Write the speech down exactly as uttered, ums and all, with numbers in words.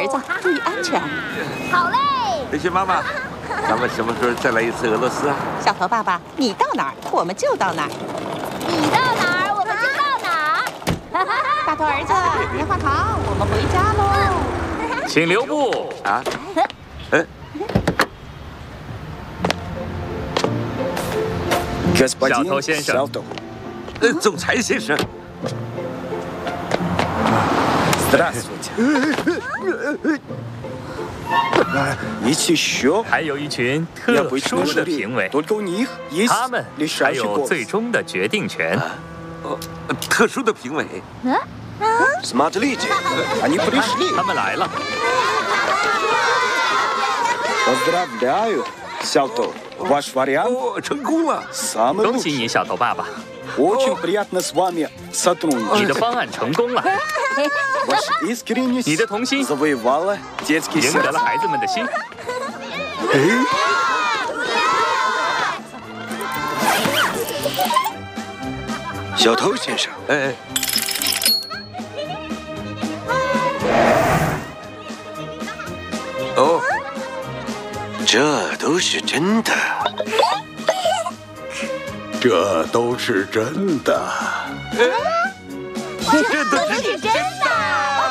儿子，注意安全。 好嘞。 雷雪妈妈，咱们什么时候再来一次俄罗斯啊？ 小头爸爸，你到哪儿，我们就到哪儿。 你到哪儿，我们就到哪儿。 大头儿子，棉花糖，我们回家喽。 请留步啊！嗯。 小头先生， 呃，总裁先生。 还有一群特殊的评委，他们还有最终的决定权。 呃，特殊的评委。 嗯啊！ 他们来了。 小头，ваш вариант？ 哦，成功了！ 恭喜你，小头爸爸。 Очень приятно с вами сотрудничать。 你的方案成功了。 Ваша искренность 你的童心 завоевала детский сердце。 赢得了孩子们的心。 小头先生， 哎。 哦。 这都是真的， 这都是真的， 这都是真的。